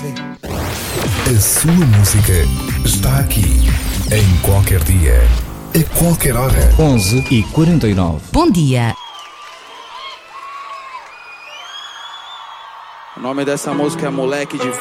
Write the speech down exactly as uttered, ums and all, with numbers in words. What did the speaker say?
ver. A sua música está aqui, em qualquer dia, a qualquer hora. onze e quarenta e nove. Bom dia. O nome dessa música é Moleque de